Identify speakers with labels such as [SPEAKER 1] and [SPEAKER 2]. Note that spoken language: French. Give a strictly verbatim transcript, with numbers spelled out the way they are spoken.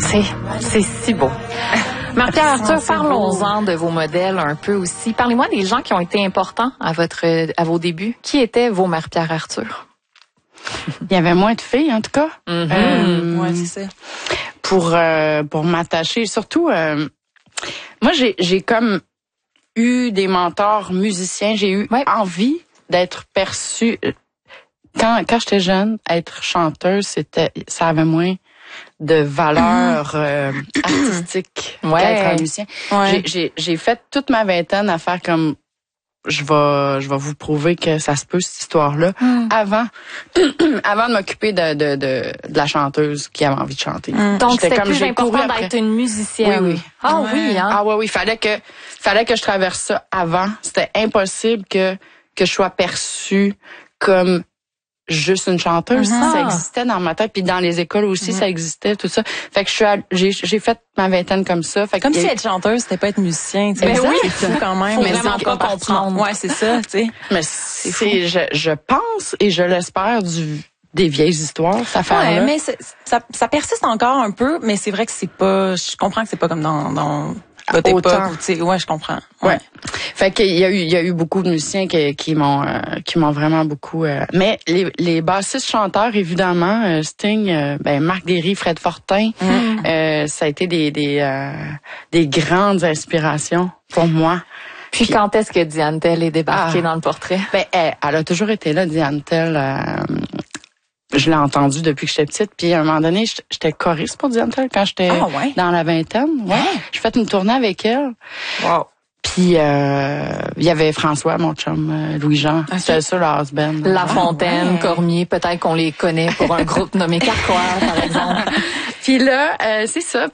[SPEAKER 1] C'est, c'est si beau. Marie-Pierre Arthur, parlons-en de vos modèles un peu aussi. Parlez-moi des gens qui ont été importants à votre, à vos débuts. Qui étaient vos Marie-Pierre Arthur?
[SPEAKER 2] Il y avait moins de filles, en tout cas.
[SPEAKER 1] Mm-hmm.
[SPEAKER 2] Euh,
[SPEAKER 3] ouais, c'est ça.
[SPEAKER 2] Pour, euh, pour m'attacher. Surtout, euh, moi, j'ai, j'ai comme eu des mentors musiciens. J'ai eu ouais. envie d'être perçue. Quand, quand j'étais jeune, être chanteuse, c'était, ça avait moins de valeur euh, artistique
[SPEAKER 1] ouais.
[SPEAKER 2] qu'être un musicien. Ouais. J'ai, j'ai, j'ai fait toute ma vingtaine à faire comme je vais, je vais vous prouver que ça se peut cette histoire-là mm. avant, avant de m'occuper de, de, de, de la chanteuse qui avait envie de chanter.
[SPEAKER 1] Mm. Donc c'était comme, plus important d'être une musicienne.
[SPEAKER 2] Oui, oui.
[SPEAKER 1] Ah ouais. oui, hein.
[SPEAKER 2] Ah oui, oui. Fallait que, fallait que je traverse ça avant. C'était impossible que que je sois perçue comme juste une chanteuse. Mm-hmm. Ça existait dans ma tête, puis dans les écoles aussi, mm-hmm. ça existait, tout ça. Fait que je suis, à, j'ai, j'ai fait ma vingtaine comme ça. Fait
[SPEAKER 3] comme
[SPEAKER 2] que,
[SPEAKER 3] si être chanteuse, c'était pas être musicien. Tu sais.
[SPEAKER 1] Ben oui,
[SPEAKER 3] c'est fou quand même.
[SPEAKER 1] Faut
[SPEAKER 3] mais
[SPEAKER 1] vraiment pas comprendre.
[SPEAKER 3] Ouais, c'est ça, tu sais.
[SPEAKER 2] Mais c'est, c'est je, je pense et je l'espère du des vieilles histoires, cette affaire-là.
[SPEAKER 3] Ouais, mais c'est, ça, ça persiste encore un peu, mais c'est vrai que c'est pas. Je comprends que c'est pas comme dans. dans Votre
[SPEAKER 2] autant.
[SPEAKER 3] Époque, ouais, je comprends.
[SPEAKER 2] Ouais.
[SPEAKER 3] ouais.
[SPEAKER 2] Fait qu'il y a eu, il y a eu beaucoup de musiciens qui, qui m'ont, euh, qui m'ont vraiment beaucoup. Euh, mais les, les bassistes chanteurs, évidemment, euh, Sting, euh, ben Marc Derry, Fred Fortin, mm. euh, ça a été des, des, euh, des grandes inspirations pour moi.
[SPEAKER 1] Puis, Puis quand est-ce que Diane Tell est débarquée ah, dans le portrait?
[SPEAKER 2] Ben, elle, elle a toujours été là, Diane Tell. Euh, Je l'ai entendu depuis que j'étais petite. Puis à un moment donné, j'étais choriste pour Diane Tell quand j'étais
[SPEAKER 3] ah, ouais.
[SPEAKER 2] dans la vingtaine. Ouais. ouais. J'ai fait une tournée avec elle.
[SPEAKER 3] Wow.
[SPEAKER 2] Puis euh, il y avait François, mon chum, euh, Louis-Jean. Okay. C'était ça, le house-band.
[SPEAKER 1] La Fontaine, ah, ouais. Cormier, peut-être qu'on les connaît pour un groupe nommé Carquois, par exemple.
[SPEAKER 2] Puis là, euh, c'est ça.